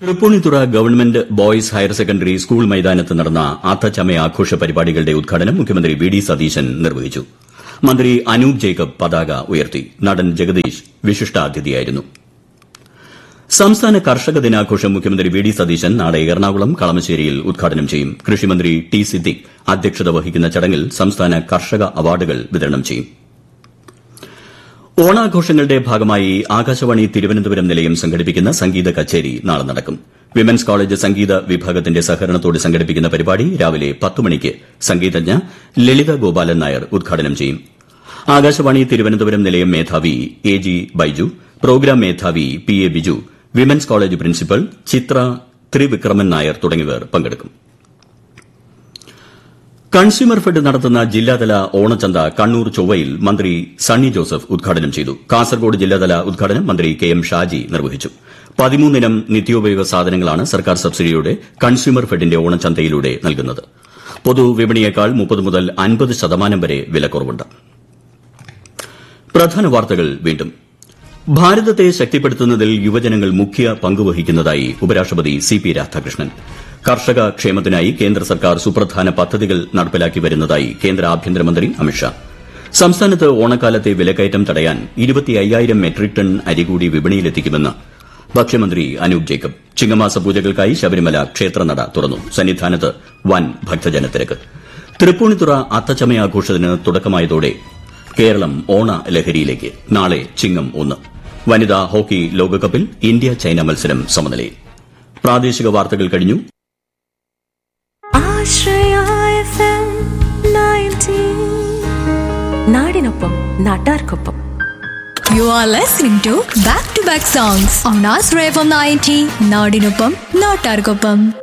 Tripunithura government boys higher secondary school മൈതാനത്ത് നടന്ന അത്തച്ചമയ ആഘോഷ പരിപാടികളുടെ ഉദ്ഘാടനം മുഖ്യമന്ത്രി വി ഡി സതീശൻ നിർവഹിച്ചു. മന്ത്രി അനൂപ് ജേക്കബ് പതാക ഉയർത്തി. നടൻ ജഗദീഷ് വിശിഷ്ടാതിഥിയായിരുന്നു. സംസ്ഥാന കർഷക ദിനാഘോഷം മുഖ്യമന്ത്രി വി ഡി സതീശൻ നാളെ എറണാകുളം കളമശ്ശേരിയിൽ ഉദ്ഘാടനം ചെയ്യും. കൃഷിമന്ത്രി ടി സിദ്ദിഖ് അധ്യക്ഷത വഹിക്കുന്ന ചടങ്ങിൽ സംസ്ഥാന കർഷക അവാർഡുകൾ വിതരണം ചെയ്യും. ഓണാഘോഷങ്ങളുടെ ഭാഗമായി ആകാശവാണി തിരുവനന്തപുരം നിലയം സംഘടിപ്പിക്കുന്ന സംഗീത കച്ചേരി നാളെ നടക്കും. വിമൻസ് കോളേജ് സംഗീത വിഭാഗത്തിന്റെ സഹകരണത്തോടെ സംഘടിപ്പിക്കുന്ന പരിപാടി രാവിലെ 10 മണിക്ക് സംഗീതജ്ഞ ലളിത ഗോപാലൻ നായർ ഉദ്ഘാടനം ചെയ്യും. ആകാശവാണി തിരുവനന്തപുരം നിലയം മേധാവി എ ജി ബൈജു, പ്രോഗ്രാം മേധാവി P A Biju, women's college principal ചിത്ര ത്രിവിക്രമൻ നായർ തുടങ്ങിയവർ പങ്കെടുക്കും. കൺസ്യൂമർ ഫെഡ് നടത്തുന്ന ജില്ലാതല ഓണച്ചന്ത കണ്ണൂർ ചൊവ്വയിൽ മന്ത്രി സണ്ണി ജോസഫ് ഉദ്ഘാടനം ചെയ്തു. കാസർകോട് ജില്ലാതല ഉദ്ഘാടനം മന്ത്രി കെ എം ഷാജി നിർവഹിച്ചു. 13 ഇനം നിത്യോപയോഗ സാധനങ്ങളാണ് സർക്കാർ സബ്സിഡിയോടെ കൺസ്യൂമർ ഫെഡിന്റെ ഓണച്ചന്തയിലൂടെ നൽകുന്നത്. പൊതുവിപണിയേക്കാൾ 30 മുതൽ 50% വരെ വിലക്കുറവുണ്ട്. പ്രധാന വാർത്തകൾ വീണ്ടും. ഭാരതത്തെ ശക്തിപ്പെടുത്തുന്നതിൽ യുവജനങ്ങൾ മുഖ്യ പങ്കുവഹിക്കുന്നതായി ഉപരാഷ്ട്രപതി സി പി രാധാകൃഷ്ണൻ. കർഷക ക്ഷേമത്തിനായി കേന്ദ്ര സർക്കാർ സുപ്രധാന പദ്ധതികൾ നടപ്പിലാക്കി വരുന്നതായി കേന്ദ്ര ആഭ്യന്തരമന്ത്രി അമിത്ഷാ. സംസ്ഥാനത്ത് ഓണക്കാലത്തെ വിലക്കയറ്റം തടയാൻ 25,000 മെട്രിക് ടൺ അരി കൂടി വിപണിയിലെത്തിക്കുമെന്ന് ഭക്ഷ്യമന്ത്രി അനൂപ് ജേക്കബ്. ചിങ്ങമാസ പൂജകൾക്കായി ശബരിമല ക്ഷേത്രനട തുറന്നു. സന്നിധാനത്ത് വൻ ഭക്തജനത്തിരക്ക്. തൃപ്പൂണിത്തുറ അത്തച്ചമയാഘോഷത്തിന് തുടക്കമായതോടെ കേരളം ഓണലഹരിയിലേക്ക്. നാളെ ചിങ്ങം 1. വനിതാ ഹോക്കി ലോകകപ്പിൽ ഇന്ത്യ ചൈന മത്സരം സമനിലയിൽ. പ്രാദേശിക വാർത്തകൾ കഴിഞ്ഞു. നാടിനൊപ്പം നാട്ടാർക്കൊപ്പം. You are listening to Back to Back Songs on Asra FM 90 നാടിനൊപ്പം നാട്ടാർക്കൊപ്പം.